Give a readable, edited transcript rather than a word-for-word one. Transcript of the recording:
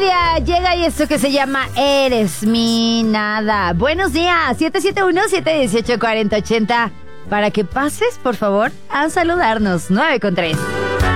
día llega y esto que se llama Eres mi nada. Buenos días, 771-718-4080. Para que pases, por favor, a saludarnos. 9:03.